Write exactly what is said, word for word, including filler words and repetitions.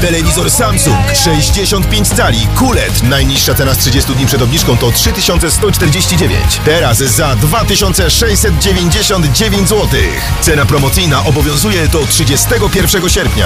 Telewizor Samsung sześćdziesiąt pięć cali Q L E D. Najniższa cena z trzydziestu dni przed obniżką to trzy tysiące sto czterdzieści dziewięć. Teraz za dwa tysiące sześćset dziewięćdziesiąt dziewięć złotych. Cena promocyjna obowiązuje do trzydziestego pierwszego sierpnia.